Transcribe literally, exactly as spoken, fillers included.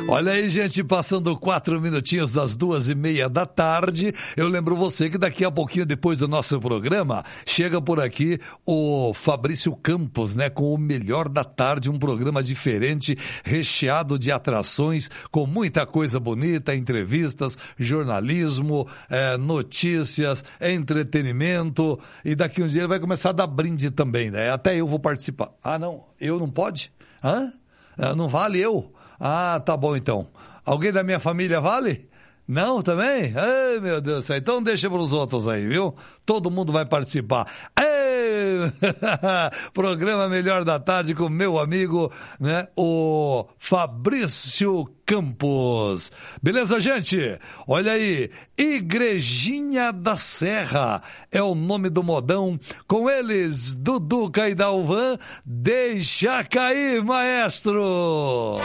Olha aí, gente, passando quatro minutinhos das duas e meia da tarde. Eu lembro você que daqui a pouquinho, depois do nosso programa, chega por aqui o Fabrício Campos, né? Com o Melhor da Tarde, um programa diferente, recheado de atrações, com muita coisa bonita, entrevistas, jornalismo, é, notícias, entretenimento. E daqui um dia ele vai começar a dar brinde também, né? Até eu vou participar. Ah, não, eu não pode? Hã? Não vale eu? Ah, tá bom então. Alguém da minha família vale? Não também? Ai, meu Deus do céu. Então deixa para os outros aí, viu? Todo mundo vai participar. Ei! Programa Melhor da Tarde com meu amigo, né? O Fabrício Campos. Beleza, gente? Olha aí. Igrejinha da Serra é o nome do modão. Com eles, Duduca e Dalvan. Deixa cair, maestro!